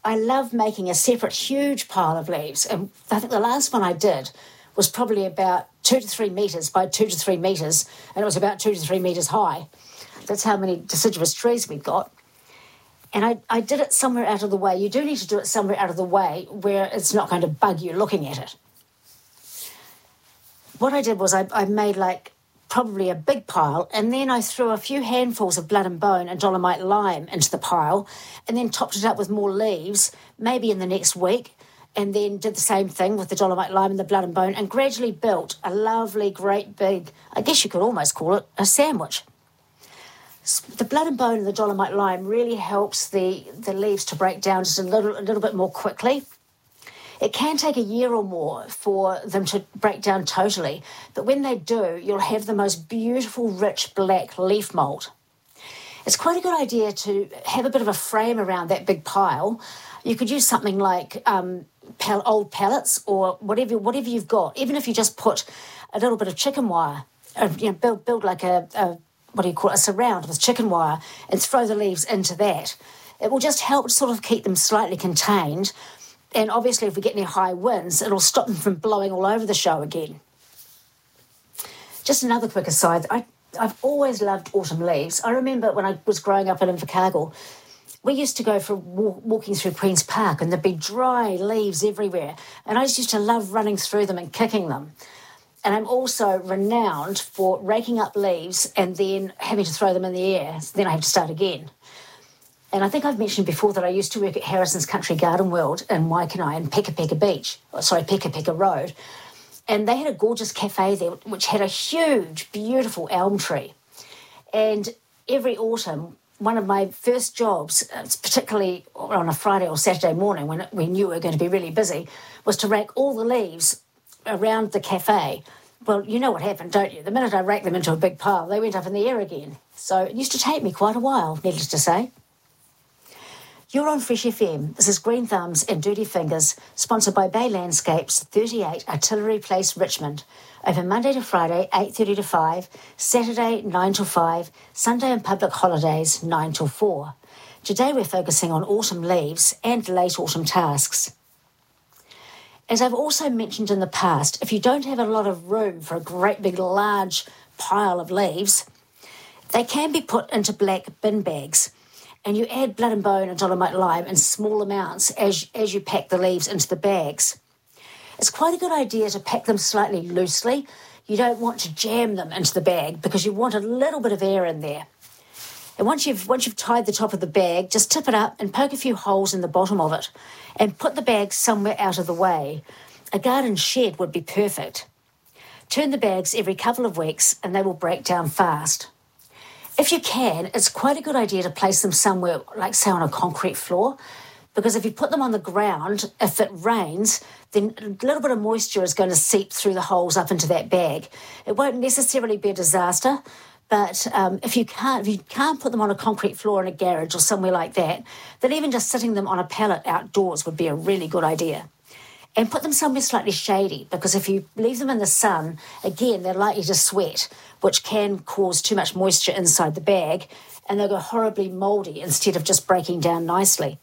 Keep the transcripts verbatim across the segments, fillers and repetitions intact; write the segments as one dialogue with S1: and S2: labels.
S1: I love making a separate huge pile of leaves. And I think the last one I did was probably about two to three metres by two to three metres, and it was about two to three metres high. That's how many deciduous trees we've got. And I, I did it somewhere out of the way. You do need to do it somewhere out of the way where it's not going to bug you looking at it. What I did was I, I made like probably a big pile, and then I threw a few handfuls of blood and bone and dolomite lime into the pile, and then topped it up with more leaves, maybe in the next week, and then did the same thing with the dolomite lime and the blood and bone, and gradually built a lovely, great big, I guess you could almost call it a sandwich. The blood and bone and the dolomite lime really helps the, the leaves to break down just a little, a little bit more quickly. It can take a year or more for them to break down totally, but when they do, you'll have the most beautiful, rich black leaf mould. It's quite a good idea to have a bit of a frame around that big pile. You could use something like um, pal- old pallets or whatever whatever you've got, even if you just put a little bit of chicken wire, uh, you know, build, build like a, a what do you call it, a surround with chicken wire, and throw the leaves into that. It will just help sort of keep them slightly contained. And obviously, if we get any high winds, it'll stop them from blowing all over the show again. Just another quick aside, I, I've always loved autumn leaves. I remember when I was growing up in Invercargill, we used to go for walk, walking through Queen's Park, and there'd be dry leaves everywhere. And I just used to love running through them and kicking them. And I'm also renowned for raking up leaves and then having to throw them in the air. So then I have to start again. And I think I've mentioned before that I used to work at Harrison's Country Garden World in Waikanae in Peka Peka Beach, oh, sorry, Peka Peka Road. And they had a gorgeous cafe there which had a huge, beautiful elm tree. And every autumn, one of my first jobs, particularly on a Friday or Saturday morning when we knew we were going to be really busy, was to rake all the leaves around the cafe. Well, you know what happened, don't you? The minute I raked them into a big pile, they went up in the air again. So it used to take me quite a while, needless to say. You're on Fresh F M. This is Green Thumbs and Dirty Fingers, sponsored by Bay Landscapes, thirty-eight Artillery Place, Richmond. Open Monday to Friday, eight thirty to five, Saturday, nine till five, Sunday and public holidays, nine till four. Today we're focusing on autumn leaves and late autumn tasks. As I've also mentioned in the past, if you don't have a lot of room for a great big large pile of leaves, they can be put into black bin bags, and you add blood and bone and dolomite lime in small amounts as, as you pack the leaves into the bags. It's quite a good idea to pack them slightly loosely. You don't want to jam them into the bag because you want a little bit of air in there. And once you've once you've tied the top of the bag, just tip it up and poke a few holes in the bottom of it and put the bag somewhere out of the way. A garden shed would be perfect. Turn the bags every couple of weeks and they will break down fast. If you can, it's quite a good idea to place them somewhere, like say on a concrete floor, because if you put them on the ground, if it rains, then a little bit of moisture is going to seep through the holes up into that bag. It won't necessarily be a disaster, but um, if you can't if you can't put them on a concrete floor in a garage or somewhere like that, then even just sitting them on a pallet outdoors would be a really good idea. And put them somewhere slightly shady, because if you leave them in the sun, again, they're likely to sweat, which can cause too much moisture inside the bag, and they'll go horribly mouldy instead of just breaking down nicely.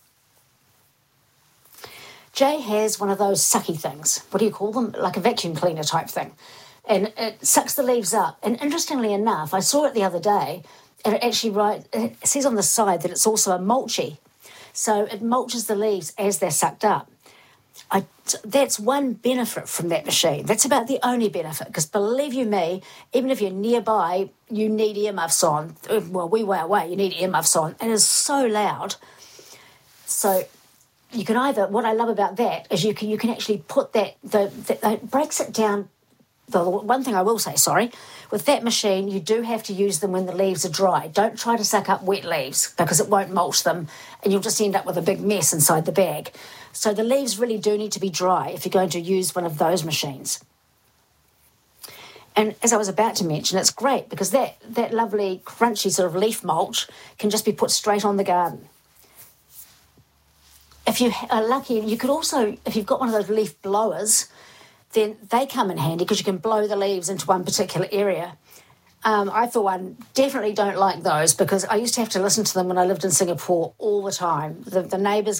S1: Jay has one of those sucky things. What do you call them? Like a vacuum cleaner type thing. And it sucks the leaves up. And interestingly enough, I saw it the other day, and it actually write, it says on the side that it's also a mulchy. So it mulches the leaves as they're sucked up. I, that's one benefit from that machine. That's about the only benefit, because believe you me, even if you're nearby, you need earmuffs on. Well, we way away, you need earmuffs on. It is so loud. So you can either, what I love about that is you can you can actually put that, the, the it breaks it down. The one thing I will say, sorry, with that machine, you do have to use them when the leaves are dry. Don't try to suck up wet leaves because it won't mulch them and you'll just end up with a big mess inside the bag. So the leaves really do need to be dry if you're going to use one of those machines. And as I was about to mention, it's great because that, that lovely crunchy sort of leaf mulch can just be put straight on the garden. If you are lucky, you could also, if you've got one of those leaf blowers, then they come in handy because you can blow the leaves into one particular area. Um, I, for one, definitely don't like those because I used to have to listen to them when I lived in Singapore all the time. The, the neighbours